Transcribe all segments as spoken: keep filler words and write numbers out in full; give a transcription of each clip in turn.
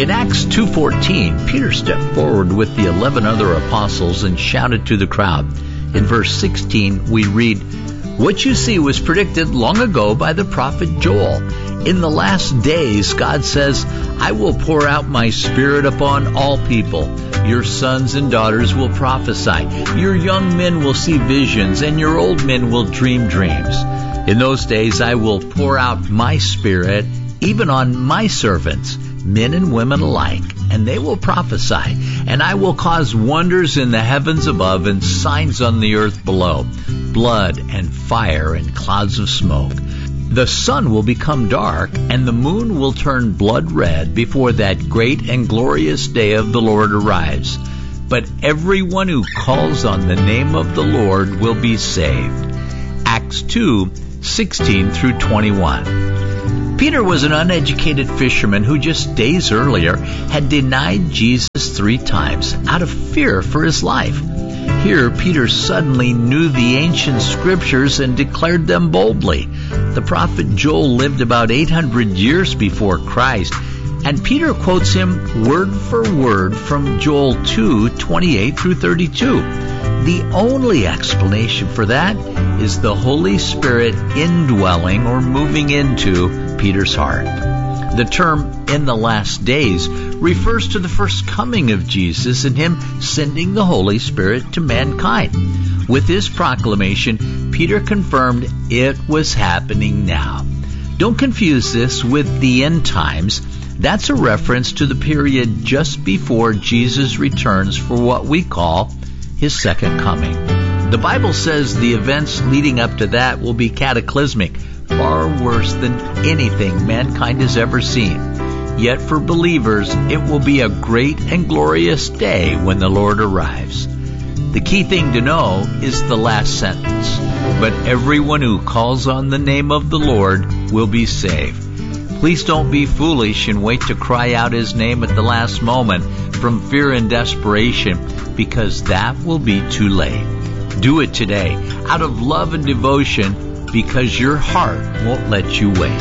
In Acts two fourteen, Peter stepped forward with the eleven other apostles and shouted to the crowd. In verse sixteen, we read, "What you see was predicted long ago by the prophet Joel. In the last days, God says, I will pour out my Spirit upon all people. Your sons and daughters will prophesy. Your young men will see visions, and your old men will dream dreams. In those days, I will pour out my Spirit even on my servants, men and women alike, and they will prophesy. And I will cause wonders in the heavens above and signs on the earth below, blood and fire and clouds of smoke. The sun will become dark, and the moon will turn blood red before that great and glorious day of the Lord arrives. But everyone who calls on the name of the Lord will be saved." Acts two sixteen through twenty-one. Peter was an uneducated fisherman who just days earlier had denied Jesus three times out of fear for his life. Here, Peter suddenly knew the ancient scriptures and declared them boldly. The prophet Joel lived about eight hundred years before Christ, and Peter quotes him word for word from Joel two twenty-eight through thirty-two. The only explanation for that is the Holy Spirit indwelling or moving into Peter's heart. The term "in the last days" refers to the first coming of Jesus and him sending the Holy Spirit to mankind. With his proclamation, Peter confirmed it was happening now. Don't confuse this with the end times. That's a reference to the period just before Jesus returns for what we call his second coming. The Bible says the events leading up to that will be cataclysmic, far worse than anything mankind has ever seen. Yet for believers, it will be a great and glorious day when the Lord arrives. The key thing to know is the last sentence. But everyone who calls on the name of the Lord will be saved. Please don't be foolish and wait to cry out his name at the last moment from fear and desperation, because that will be too late. Do it today out of love and devotion, because your heart won't let you wait.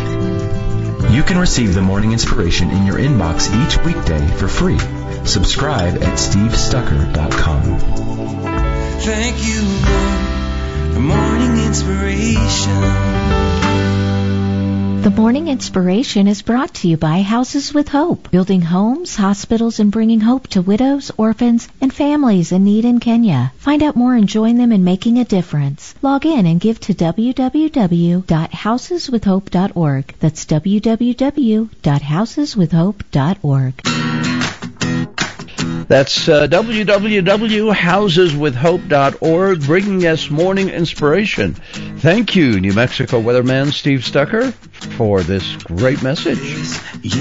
You can receive the Morning Inspiration in your inbox each weekday for free. Subscribe at steve stucker dot com. Thank you, Lord, for Morning Inspiration. The Morning Inspiration is brought to you by Houses with Hope, building homes, hospitals, and bringing hope to widows, orphans, and families in need in Kenya. Find out more and join them in making a difference. Log in and give to w w w dot houses with hope dot org. That's w w w dot houses with hope dot org. That's uh, w w w dot houses with hope dot org, bringing us Morning Inspiration. Thank you, New Mexico weatherman Steve Stucker, for this great message.